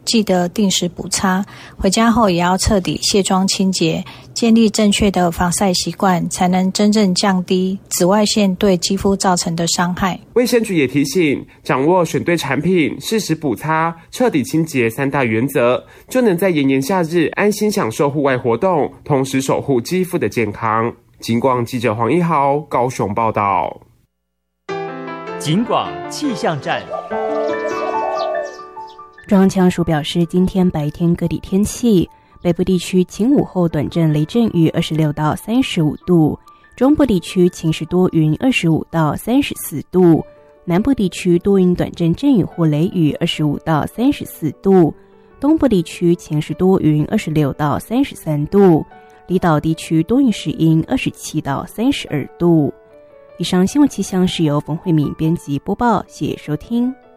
记得定时补擦，回家后也要彻底卸妆清洁，建立正确的防晒习惯，才能真正降低紫外线对肌肤造成的伤害。 卫生局也提醒，掌握选对产品、适时补擦、彻底清洁3大原则，就能在炎炎夏日安心享受户外活动，同时守护肌肤的健康。警广记者黄一豪高雄报道。 警广气象站。 中央气象署表示，今天白天各地天气，北部地区晴午后短阵雷阵雨26到35度，中部地区晴时多云25到34度，南部地区多云短阵阵雨或雷雨25到34度，东部地区晴时多云26到33度，离岛地区多云时阴27到32度。以上新闻气象是由冯慧敏编辑播报，谢谢收听。